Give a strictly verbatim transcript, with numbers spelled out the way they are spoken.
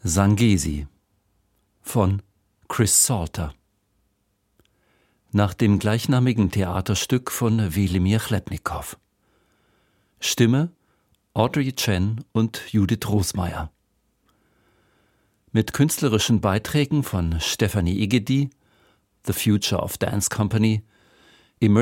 Sangesi von Chris Salter nach dem gleichnamigen Theaterstück von Wilimir Chlebnikow. Stimme Audrey Chen und Judith Rosmeier. Mit künstlerischen Beiträgen von Stefanie Igedi, The Future of Dance Company,